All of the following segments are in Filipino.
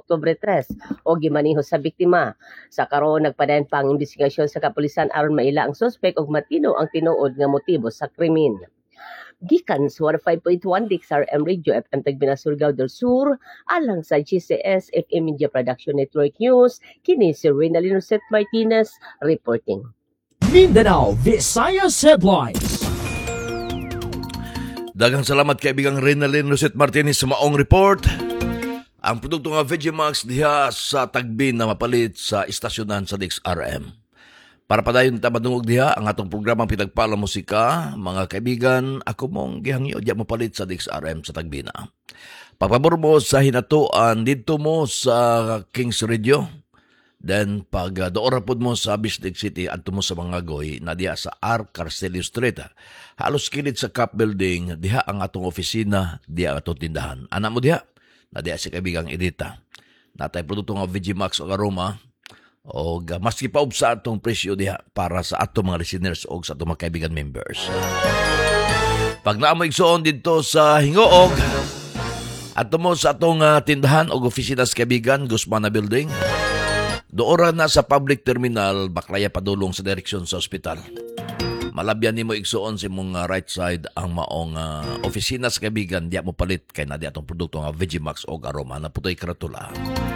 Oktubre 3 o gimaniho sa biktima. Sa karon nagpadayon pang investigasyon sa kapulisan aron maila ang suspek ug matino ang tinuod nga motibo sa krimen. Gikan sa 105.1 DXRM Radio FM Tagbina Surigao del Sur alang sa GCS FM Media Production Network News kini si Renalyn Rosette Martinez reporting. Mindanao Visayas Headlines. Daghang salamat kaibigang Renalyn Rosette Martinez sa maong report. Ang produkto nga Vegimax diha sa Tagbin na mapalit sa istasyonan sa DXRM. Para padayon ta madungog diha ang atong programang Pinagpalang Musika, mga kaibigan, ako mong gihangyo diya mapalit sa DXRM sa Tagbina. Pagpabor mo sa hinatuan dito mo sa Kings Radio. Then pag doora pod mo sa Bislig City adto mo sa mga goy na diha sa R. Carcelio Street. Halos kilid sa Cap Building, diha ang atong opisina, diha ang atong tindahan. Ana mo diha, na diha si kaibigang Edita. Natay produkto nga Vegimax o aroma o maski pa sa atong presyo diha para sa atong mga listeners o sa atong mga kaibigan members. Pag naamoy igsoon dito sa Hingoog, adto mo sa atong tindahan o opisina sa kaibigan Guzmana Building. Doora na sa public terminal, baklaya padulong sa direksyon sa ospital. Malabyan ni mo igsuon sa mong right side ang maong opisina sa kaibigan, diya mo palit kay na diya itong produkto nga Vegimax o aroma na putoy karatula.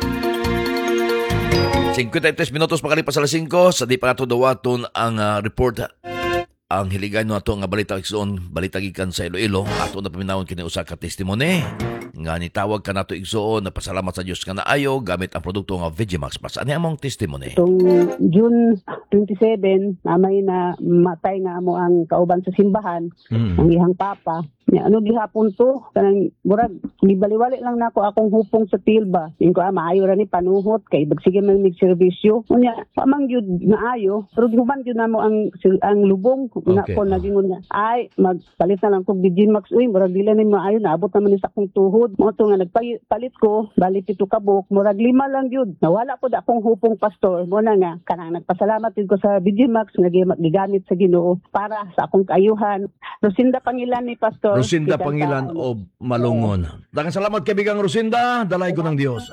53 minutos pakalipas sa 5, sa di pa nato dawaton ang report. Ang hiligay no ato nga balita igsuon, balita gikan sa Iloilo, ato na paminawon kini usa ka testimony nga nitawag ka nato igsuon na pasalamat sa Dios nga naayo gamit ang produkto nga Vegimax Plus. Ano among testimony? Itong June 27, namay na matay nga amo ang kauban sa simbahan, ang ihang papa. Ano gihapon to? Kanang murag gibaliwali lang nako akong hupong sa tilba. Ingko maayo ra ni panuhot kay bagsige man mig serbisyo. Unya pamang gyud naayo, pero gihuman gyud namo ang lubong na ko nagingon nga. Ay magpalit na lang kog Vegimax uy, murag dili ni maayo naabot naman ni sa akong tuhod. Mo to nga nagpalit ko, bali 7 kabuk, murag 5 lang gyud. Nawala pod akong hupong pastor. Mo na nga kanang nagpasalamat ko sa Vegimax nga gigamit sa Ginoo para sa akong kaayuhan. Rosinda Pangilan ni pastor. Rosinda Pangilan o Malungon. Daghang salamat kaibigang Rosinda, dalay ko ng Dios.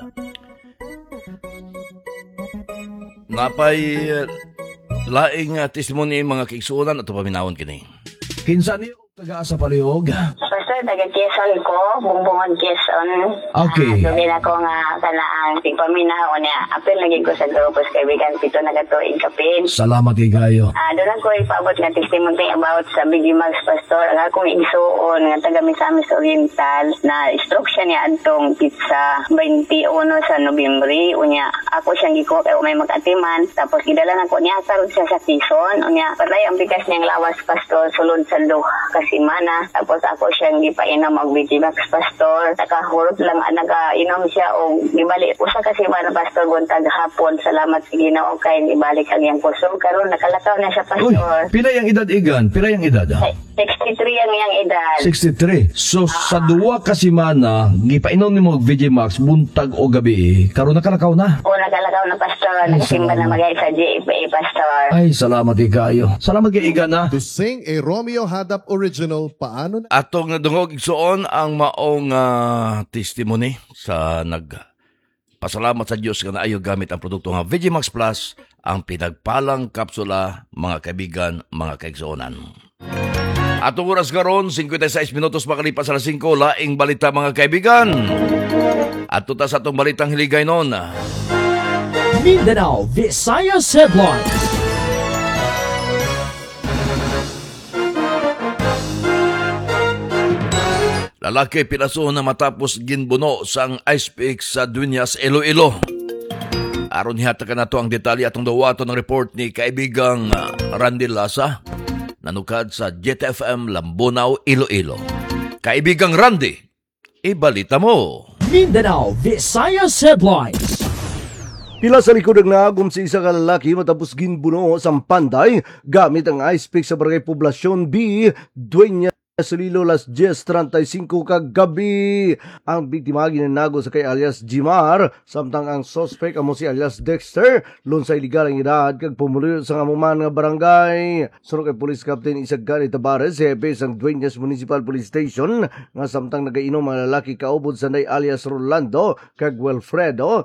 Napay laing testimony mga kaigsuonan at paminawon kini. Kinsa niyo taga-asa palihog? Pastor, taga-Quezon ko, bumbungon Quezon. Okay. Sabihin ako nga kanaang tigpaminaw niya. Apil lagi ko sa grupos kaibigan, pito nagatuig kapin. Salamat kayo. Doon ako ipaabot nga testimony about sa Vegimax Pastor. Ang akong igsuon nga taga Misamis Oriental na stroke siya niya adtong pizza 21 sa Nobyembre. Unya, ako siyang gikuha kaya may mag-atiman. Tapos gidala na ko niya sarod siya sa Quezon. Unya, patay ang bigas niyang lawas Pastor sulod sa kasimana. Tapos ako siyang gipainom og Vegimax Pastor. Nakahurot lang nagainom siya og gibalik usa ka semana Pastor buntag hapon. Salamat sa Ginoo kay ibalik ang iyang kusog karon nakalakaw na siya Pastor. Uy, pila yang edad igan? Pila yang edad? 63 ang iyang edad. 63. So sa duwa ka semana gipainom nimo og Vegimax buntag o gabi. Karon nakalakaw na. O nakalakaw na Pastor. Nagsimba na magay sa GFA Pastor. Ay, salamat kayo. Salamat kay igan na. To sing a Romeo Hadap original, paano na? Atong nadungog igsuon ang maong testimony sa pasalamat sa Dios nga naayo gamit ang produkto nga Vegimax Plus, ang pinagpalang kapsula, mga kaibigan, mga kaigsuonan. Atong oras karon 56 minutos makalipas sa 5, laing balita mga kaibigan. At tuta sa atong balitang hiligay noon. Mindanao Visayas Headlines. Lalaki pinasuhan na matapos ginbuno sang ice pick sa Dueñas, Iloilo. Aron hihatakan na to ang detalye atong dawato ng report ni kaibigang Randy Lasa, nanukad sa JTFM Lambonaw, Iloilo. Kaibigang Randy, ibalita mo. Mindanao Visayas Headlines. Pila sa likod ng naagom sa isa ka lalaki matapos ginbuno sa Panday gamit ang ice pick sa Barangay Poblasyon B, Dueñas, Iloilo, las 10:35 kagabi. Ang biktima ginanago sa kay alias Jimar, samtang ang suspect amo si alias Dexter, lunsay iligal ang edad kag pumuluyo sa amuman nga barangay. Sunod kay Police Captain Isagani Tabares, hepe sang Dueñas Municipal Police Station, nga samtang nagainom ang lalaki kaubod sa nay alias Rolando kag Wilfredo,